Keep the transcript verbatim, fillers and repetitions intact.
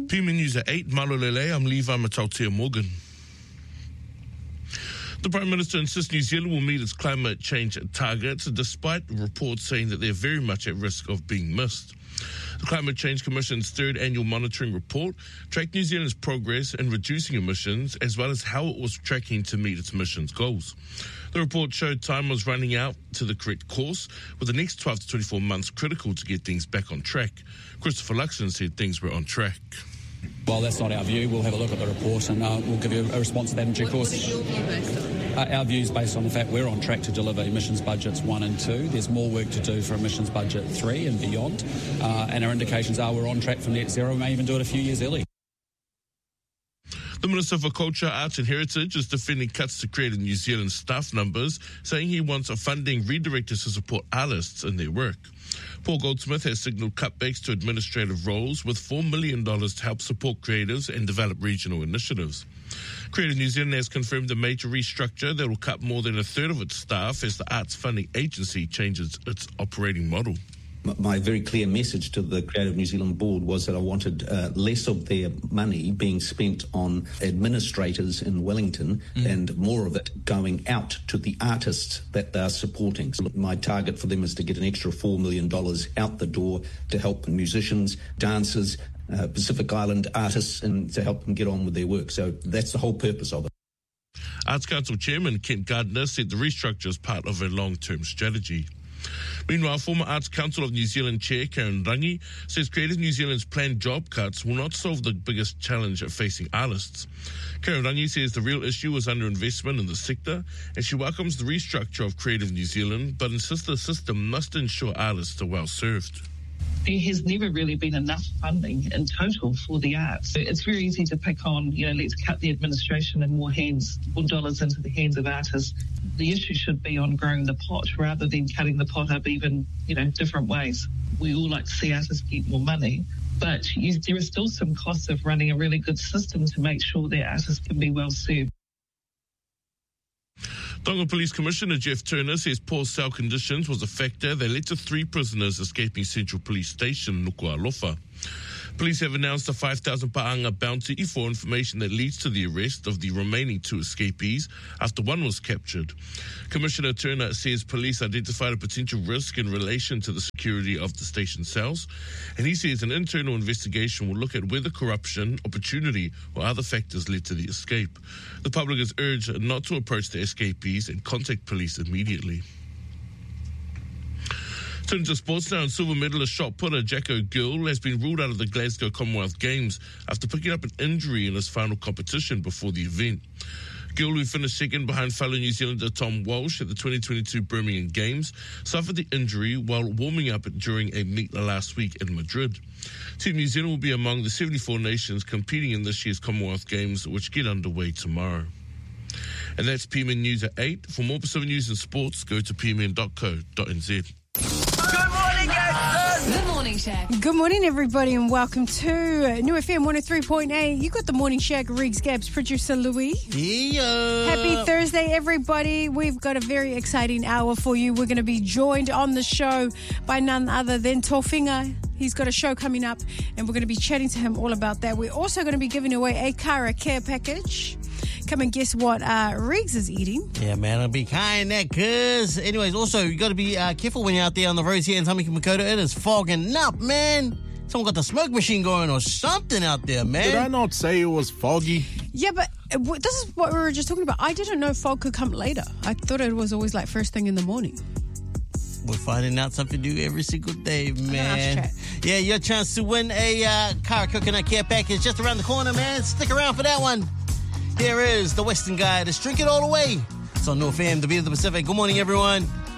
P M News at eight, Malolele, I'm Levi Matautia Morgan. The Prime Minister insists New Zealand will meet its climate change targets despite reports saying that they're very much at risk of being missed. The Climate Change Commission's third annual monitoring report tracked New Zealand's progress in reducing emissions as well as how it was tracking to meet its emissions goals. The report showed time was running out to the correct course, with the next twelve to twenty-four months critical to get things back on track. Christopher Luxon said things were on track. Well, that's not our view. We'll have a look at the report and uh, we'll give you a response to that in due course. What is your view based on? Uh, our view is based on the fact we're on track to deliver emissions budgets one and two. There's more work to do for emissions budget three and beyond. Uh, and our indications are we're on track for net zero. We may even do it a few years early. The Minister for Culture, Arts and Heritage is defending cuts to Creative New Zealand staff numbers, saying he wants a funding redirected to support artists in their work. Paul Goldsmith has signalled cutbacks to administrative roles with four million dollars to help support creatives and develop regional initiatives. Creative New Zealand has confirmed a major restructure that will cut more than a third of its staff as the arts funding agency changes its operating model. My very clear message to the Creative New Zealand board was that I wanted uh, less of their money being spent on administrators in Wellington mm. and more of it going out to the artists that they're supporting. So my target for them is to get an extra four million dollars out the door to help musicians, dancers, uh, Pacific Island artists, and to help them get on with their work. So that's the whole purpose of it. Arts Council Chairman Kent Gardner said the restructure is part of a long-term strategy. Meanwhile, former Arts Council of New Zealand Chair Karen Rangi says Creative New Zealand's planned job cuts will not solve the biggest challenge facing artists. Karen Rangi says the real issue is underinvestment in the sector, and she welcomes the restructure of Creative New Zealand, but insists the system must ensure artists are well served. There has never really been enough funding in total for the arts. It's very easy to pick on, you know, let's cut the administration and more hands, more dollars into the hands of artists. The issue should be on growing the pot rather than cutting the pot up even, you know, different ways. We all like to see artists get more money, but you, there are still some costs of running a really good system to make sure that artists can be well served. Tonga Police Commissioner Jeff Turner says poor cell conditions was a factor that led to three prisoners escaping Central Police Station, Nuku'alofa. Police have announced a five thousand pa'anga bounty for information that leads to the arrest of the remaining two escapees after one was captured. Commissioner Turner says police identified a potential risk in relation to the security of the station cells, and he says an internal investigation will look at whether corruption, opportunity or other factors led to the escape. The public is urged not to approach the escapees and contact police immediately. Turning to sports now, and silver medalist shot putter Jacko Gill has been ruled out of the Glasgow Commonwealth Games after picking up an injury in his final competition before the event. Gill, who finished second behind fellow New Zealander Tom Walsh at the twenty twenty-two Birmingham Games, suffered the injury while warming up during a meet last week in Madrid. Team New Zealand will be among the seventy-four nations competing in this year's Commonwealth Games, which get underway tomorrow. And that's P M N News at eight. For more Pacific News and sports, go to p m n dot co dot n z. Good morning, Shack. Good morning, everybody, and welcome to New F M one oh three point eight. You got the Morning Shack, Riggs, Gabs, producer Louis. Yeah. Happy Thursday, everybody. We've got a very exciting hour for you. We're going to be joined on the show by none other than Tofinga. He's got a show coming up, and we're going to be chatting to him all about that. We're also going to be giving away a Kara care package. Come and guess what uh, Riggs is eating. Yeah, man, I'll be kind that, cuz. Anyways, also, you got to be uh, careful when you're out there on the roads here in Tamaki Makaurau. It is fogging up, man. Someone got the smoke machine going or something out there, man. Did I not say it was foggy? Yeah, but this is what we were just talking about. I didn't know fog could come later. I thought it was always like first thing in the morning. We're finding out something new every single day, man. Yeah, your chance to win a uh, Kara Coconut Care Package just around the corner, man. Stick around for that one. Here is the Western Guy. Let's drink it all the way. It's on North F M, the Beat of the Pacific. Good morning, everyone.